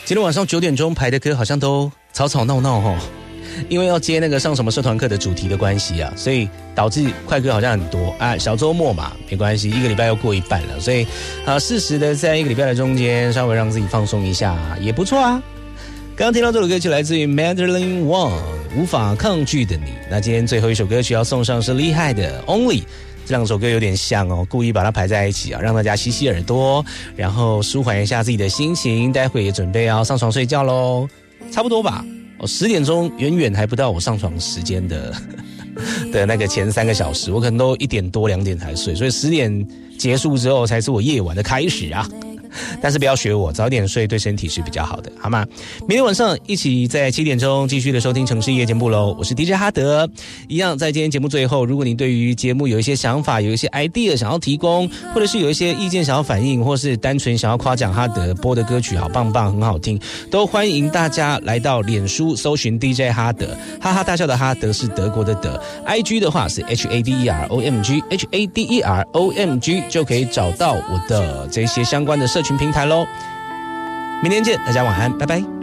今天晚上9点钟排的歌好像都吵吵闹闹齁，因为要接那个上什么社团课的主题的关系啊，所以导致快歌好像很多啊。小周末嘛，没关系，一个礼拜又过一半了，所以适时的在一个礼拜的中间稍微让自己放松一下也不错啊。刚刚听到这首歌曲来自于 Madeline Wong 无法抗拒的你。那今天最后一首歌曲要送上是厉害的 Only， 这两首歌有点像哦，故意把它排在一起啊，让大家洗洗耳朵，然后舒缓一下自己的心情，待会也准备要上床睡觉咯，差不多吧。10点钟远远还不到我上床时间的那个前3个小时，我可能都1点多2点才睡，所以10点结束之后才是我夜晚的开始啊。但是不要学我，早点睡对身体是比较好的，好吗？明天晚上一起在7点钟继续的收听城市夜间部咯。我是 DJ 哈德，一样在今天节目最后，如果你对于节目有一些想法，有一些 idea 想要提供，或者是有一些意见想要反映，或是单纯想要夸奖哈德播的歌曲好棒棒很好听，都欢迎大家来到脸书搜寻 DJ 哈德，哈哈大笑的哈德是德国的德， IG 的话是 HADEROMG HADEROMG 就可以找到我的这些相关的社群平台咯。明天见，大家晚安，拜拜。